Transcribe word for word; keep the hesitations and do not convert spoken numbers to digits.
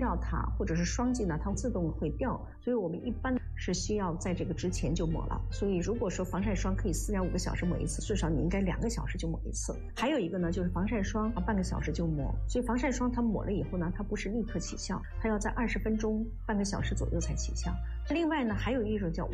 到它，或者是霜剂呢，它自动会掉，所以我们一般是需要在这个之前就抹了。所以如果说防晒霜可以四点五个小时抹一次，至少你应该两个小时就抹一次。还有一个呢，就是防晒霜半个小时就抹，所以防晒霜它抹了以后呢，它不是立刻起效，它要在二十分钟半个小时左右才起效。另外呢，还有一种叫